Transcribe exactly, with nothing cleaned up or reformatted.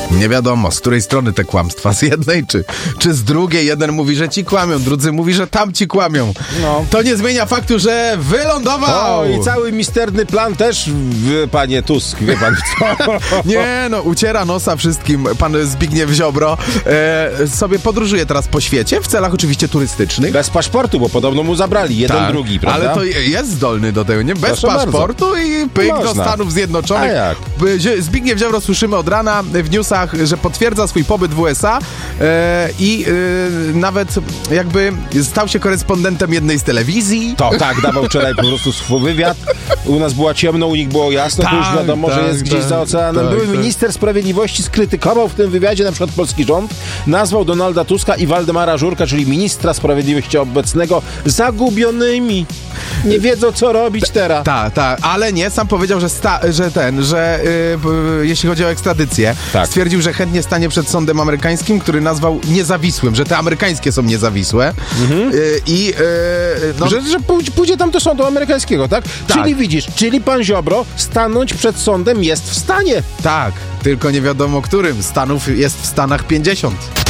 Nie wiadomo, z której strony te kłamstwa, z jednej czy, czy z drugiej. Jeden mówi, że ci kłamią, drudzy mówi, że tam ci kłamią. No. To nie zmienia faktu, że wylądował! O, i cały misterny plan też, wie, panie Tusk, wie pan co? Nie, no, uciera nosa wszystkim pan Zbigniew Ziobro. E, sobie podróżuje teraz po świecie, w celach oczywiście turystycznych. Bez paszportu, bo podobno mu zabrali, jeden, tak, drugi, prawda? Ale to jest zdolny do tego, nie? Bez Proszę paszportu bardzo. I pyk Można. do Stanów Zjednoczonych. A jak? Zbigniew Ziobro, słyszymy od rana w newsach, że potwierdza swój pobyt w U S A e, i e, nawet jakby stał się korespondentem jednej z telewizji. To tak, dawał wczoraj po prostu swój wywiad. U nas była ciemno, u nich było jasno, tak, to już wiadomo, tak, że jest gdzieś tak, za oceanem. Tak, Były tak. Minister sprawiedliwości skrytykował w tym wywiadzie na przykład polski rząd, nazwał Donalda Tuska i Waldemara Żurka, czyli ministra sprawiedliwości obecnego, zagubionymi. Nie wiedzą, co robić teraz. Tak, tak, ale nie, sam powiedział, że, sta, że ten, że yy, jeśli chodzi o ekstradycję, tak. stwierdził, że chętnie stanie przed sądem amerykańskim, który nazwał niezawisłym, że te amerykańskie są niezawisłe. Mhm. Yy, I yy, no, że, że pójdzie tam do sądu amerykańskiego, tak? tak? Czyli widzisz, czyli pan Ziobro stanąć przed sądem jest w stanie. Tak, tylko nie wiadomo którym. Stanów jest w Stanach pięćdziesiąt.